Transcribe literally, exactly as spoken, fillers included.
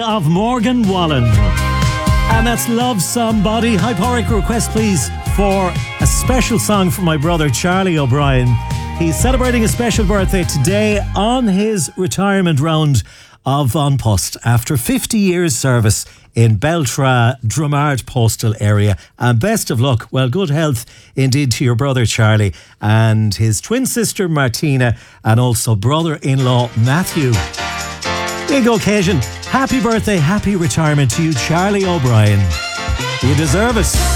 of Morgan Wallen. And that's Love Somebody. Hyporic request, please, for a special song from my brother Charlie O'Brien. He's celebrating a special birthday today on his retirement round of An Post after fifty years service in Beltra, Dromard postal area. And best of luck, well, good health indeed to your brother Charlie and his twin sister Martina and also brother-in-law Matthew. Big occasion. Happy birthday, happy retirement to you, Charlie O'Brien. You deserve it.